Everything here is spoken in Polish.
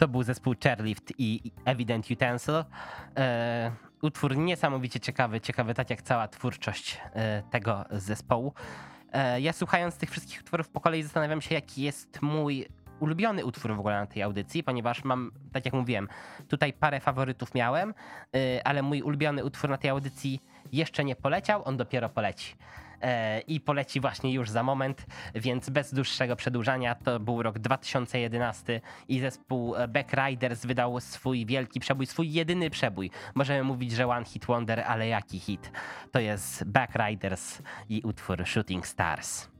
To był zespół Chairlift i Evident Utensil. Utwór niesamowicie ciekawy tak jak cała twórczość tego zespołu. Ja słuchając tych wszystkich utworów po kolei zastanawiam się, jaki jest mój ulubiony utwór w ogóle na tej audycji, ponieważ mam, tak jak mówiłem, tutaj parę faworytów miałem, ale mój ulubiony utwór na tej audycji jeszcze nie poleciał, on dopiero poleci. I poleci właśnie już za moment, więc bez dłuższego przedłużania. To był rok 2011 i zespół Backriders wydał swój wielki przebój, swój jedyny przebój. Możemy mówić, że one hit wonder, ale jaki hit? To jest Backriders i utwór Shooting Stars.